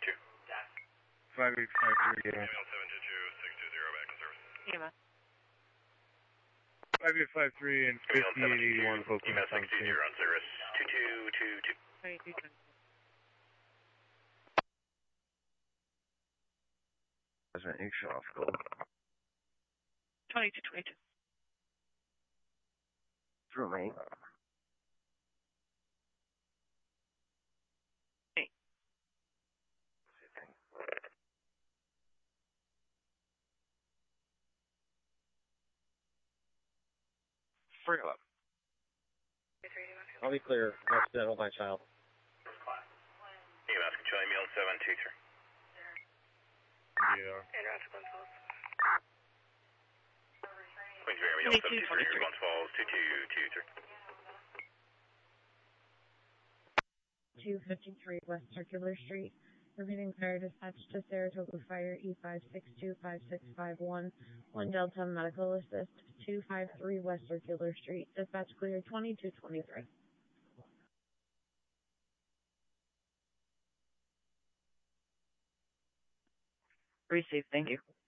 5853, yeah. 722-620 back in service. 5853 and 5881 both EMS 620 on service. 2222. 2222. President Uchoff, go. 2222. Through me. Bring it up. I'll be clear. Accidental by child. EMS control meal 723. Yeah. Queens Mary, meal 723, Glens Falls, 2223. 253 West Circular Street. Repeating fire dispatch to Saratoga Fire E5625651. 1 Delta Medical Assist. 253 West Circular Street. Dispatch clear 2223. Received, thank you.